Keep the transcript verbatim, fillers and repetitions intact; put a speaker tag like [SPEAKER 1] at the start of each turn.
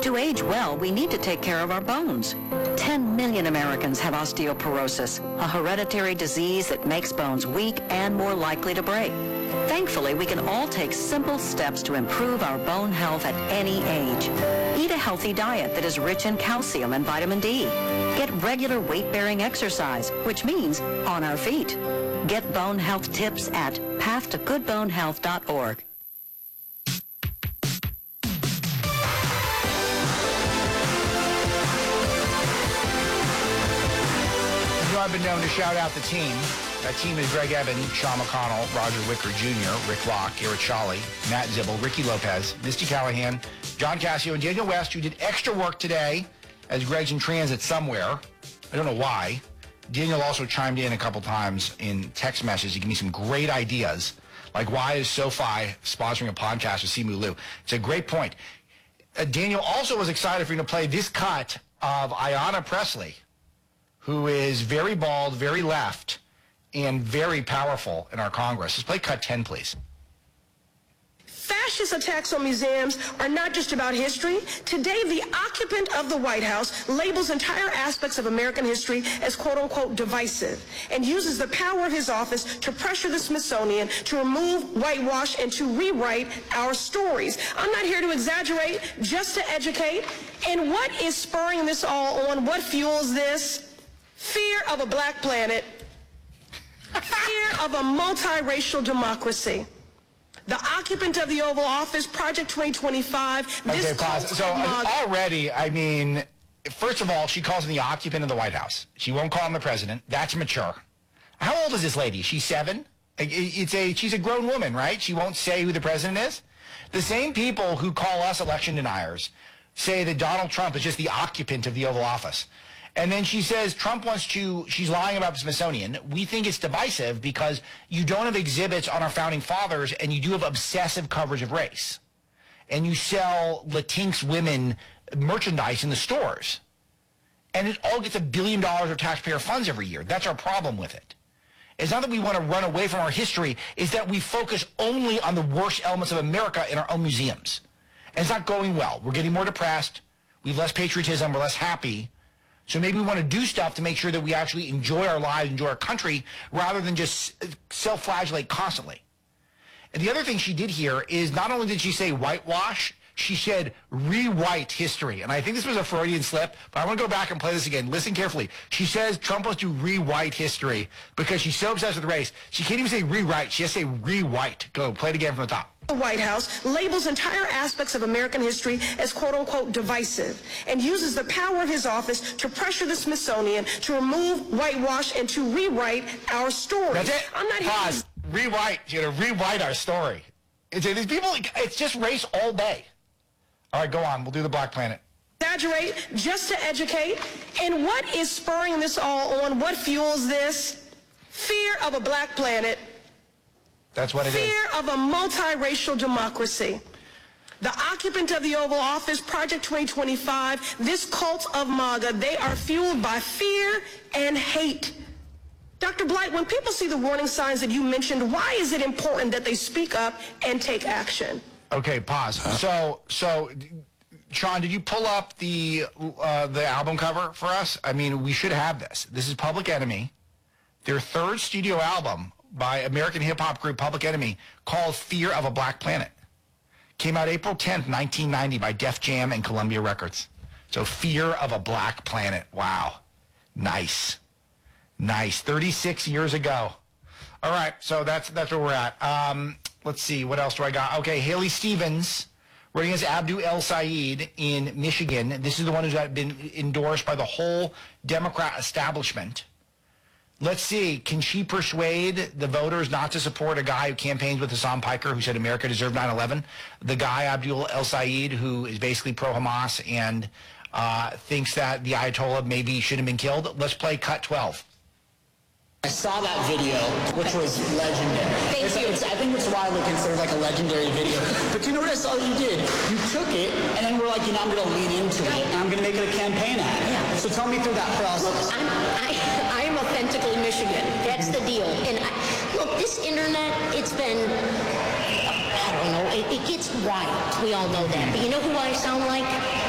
[SPEAKER 1] To age well, we need to take care of our bones. ten million Americans have osteoporosis, a hereditary disease that makes bones weak and more likely to break. Thankfully, we can all take simple steps to improve our bone health at any age. Eat a healthy diet that is rich in calcium and vitamin D. Get regular weight-bearing exercise, which means on our feet. Get bone health tips at path to good bone health dot org.
[SPEAKER 2] I've been known to shout out the team. That team is Greg Evan, Sean McConnell, Roger Wicker Junior, Rick Locke, Garrett Shawley, Matt Zibble, Ricky Lopez, Misty Callahan, John Cassio, and Daniel West, who did extra work today as Greg's in transit somewhere. I don't know why. Daniel also chimed in a couple times in text messages to give me some great ideas, like why is SoFi sponsoring a podcast with Simu Liu? It's a great point. Uh, Daniel also was excited for you to play this cut of Ayanna Pressley, who is very bald, very left, and very powerful in our Congress. Let's play cut ten, please.
[SPEAKER 3] Fascist attacks on museums are not just about history. Today, the occupant of the White House labels entire aspects of American history as quote-unquote divisive and uses the power of his office to pressure the Smithsonian to remove, whitewash, and to rewrite our stories. I'm not here to exaggerate, just to educate. And what is spurring this all on? What fuels this? Fear of a black planet, fear of a multiracial democracy. The occupant of the Oval Office, Project twenty twenty-five. This
[SPEAKER 2] okay, pause. So uh, already, I mean, first of all, she calls him the occupant of the White House. She won't call him the president. That's mature. How old is this lady? She's seven? It's a, she's a grown woman, right? She won't say who the president is? The same people who call us election deniers say that Donald Trump is just the occupant of the Oval Office. And then she says Trump wants to, she's lying about the Smithsonian. We think it's divisive because you don't have exhibits on our founding fathers and you do have obsessive coverage of race. And you sell Latinx women merchandise in the stores. And it all gets a billion dollars of taxpayer funds every year. That's our problem with it. It's not that we want to run away from our history. It's that we focus only on the worst elements of America in our own museums. And it's not going well. We're getting more depressed. We have less patriotism. We're less happy. So maybe we want to do stuff to make sure that we actually enjoy our lives, enjoy our country, rather than just self-flagellate constantly. And the other thing she did here is not only did she say whitewash, she said rewrite history. And I think this was a Freudian slip, but I want to go back and play this again. Listen carefully. She says Trump wants to rewrite history because she's so obsessed with race. She can't even say rewrite. She has to say rewrite. Go, play it again from the top.
[SPEAKER 3] The White House labels entire aspects of American history as quote-unquote divisive and uses the power of his office to pressure the Smithsonian to remove, whitewash, and to rewrite our story.
[SPEAKER 2] That's it.
[SPEAKER 3] I'm not
[SPEAKER 2] Pause.
[SPEAKER 3] Here to...
[SPEAKER 2] Rewrite. You know, rewrite our story. It's, these people, it's just race all day. All right, go on. We'll do the Black Planet.
[SPEAKER 3] Exaggerate, just to educate. And what is spurring this all on? What fuels this? Fear of a black planet.
[SPEAKER 2] That's what it
[SPEAKER 3] Fear
[SPEAKER 2] is.
[SPEAKER 3] Fear of a multiracial democracy. The occupant of the Oval Office, Project twenty twenty-five, this cult of MAGA, they are fueled by fear and hate. Doctor Blight, when people see the warning signs that you mentioned, why is it important that they speak up and take action?
[SPEAKER 2] Okay, pause. So, so, Sean, did you pull up the uh, the album cover for us? I mean, we should have this. This is Public Enemy, their third studio album by American hip-hop group Public Enemy, called Fear of a Black Planet. Came out April tenth, nineteen ninety by Def Jam and Columbia Records. So Fear of a Black Planet. Wow. Nice. Nice. thirty-six years ago. All right, so that's that's where we're at. Um, let's see, what else do I got? Okay, Haley Stevens, running as Abdu El Sayed in Michigan. This is the one who's been endorsed by the whole Democrat establishment. Let's see, can she persuade the voters not to support a guy who campaigns with Hassan Piker, who said America deserved nine eleven? The guy, Abdul El Sayed, who is basically pro-Hamas and uh, thinks that the Ayatollah maybe shouldn't have been killed. Let's play cut twelve.
[SPEAKER 4] I saw that video, which was legendary.
[SPEAKER 5] Thank
[SPEAKER 4] it's,
[SPEAKER 5] you.
[SPEAKER 4] It's, I think it's widely considered like a legendary video. But you know what I saw you did? You took it, and then we're like, you know, I'm going to lean into it, and I'm going to make it a campaign ad.
[SPEAKER 5] Yeah.
[SPEAKER 4] So tell me through that process.
[SPEAKER 5] Look, I'm, I, I am authentically Michigan. That's the deal. And I, look, this internet, it's been, I don't know, it, it gets wild. We all know that. But you know who I sound like?